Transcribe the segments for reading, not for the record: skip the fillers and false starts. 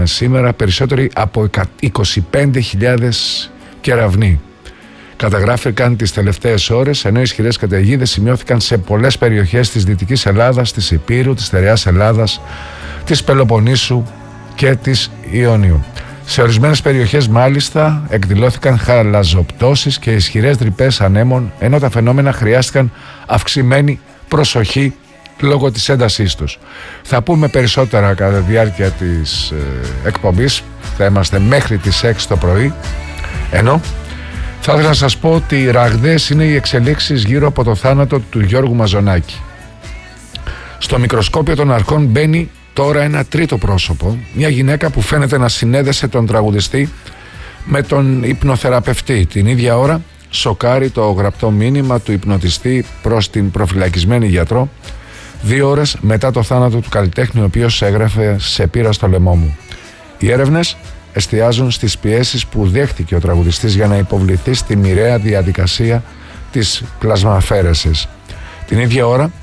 σήμερα περισσότεροι από 25.000 κεραυνοί καταγράφηκαν τις τελευταίες ώρες, ενώ ισχυρές καταιγίδες σημειώθηκαν σε πολλές περιοχές της Δυτικής Ελλάδας, της Ηπείρου, της Στερεάς Ελλάδας, της Πελοποννήσου και της Ιωνίου. Σε ορισμένες περιοχές μάλιστα εκδηλώθηκαν χαλαζοπτώσεις και ισχυρές ρηπές ανέμων, ενώ τα φαινόμενα χρειάστηκαν αυξημένη προσοχή λόγω της έντασής τους. Θα πούμε περισσότερα κατά τη διάρκεια της εκπομπής, θα είμαστε μέχρι τις 6 το πρωί, ενώ θα ήθελα να σας πω ότι ραγδαίες είναι οι εξελίξεις γύρω από το θάνατο του Γιώργου Μαζονάκη. Στο μικροσκόπιο των αρχών μπαίνει τώρα ένα τρίτο πρόσωπο, μια γυναίκα που φαίνεται να συνέδεσε τον τραγουδιστή με τον υπνοθεραπευτή. Την ίδια ώρα σοκάρει το γραπτό μήνυμα του υπνοτιστή προς την προφυλακισμένη γιατρό 2 ώρες μετά το θάνατο του καλλιτέχνη, ο οποίος έγραφε «Σε πήρα στο λαιμό μου». Οι έρευνες εστιάζουν στις πιέσεις που δέχτηκε ο τραγουδιστής για να υποβληθεί στη μοιραία διαδικασία της πλασμαφαίρεσης. Την ίδια ώρα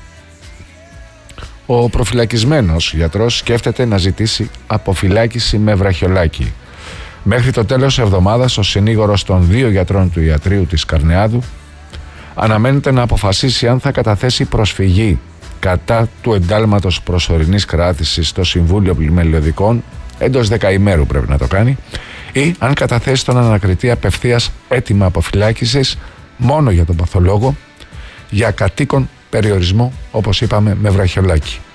ο προφυλακισμένος γιατρός σκέφτεται να ζητήσει αποφυλάκηση με βραχιολάκι. Μέχρι το τέλος της εβδομάδας ο συνήγορος των 2 γιατρών του ιατρείου της Καρνεάδου αναμένεται να αποφασίσει αν θα καταθέσει προσφυγή κατά του εντάλματος προσωρινής κράτησης στο Συμβούλιο Πλημελιωδικών, εντός 10 ημέρου πρέπει να το κάνει, ή αν καταθέσει τον ανακριτή απευθείας αίτημα αποφυλάκησης μόνο για τον παθολόγο για κατοίκον περιορισμό, όπως είπαμε, με βραχιολάκι.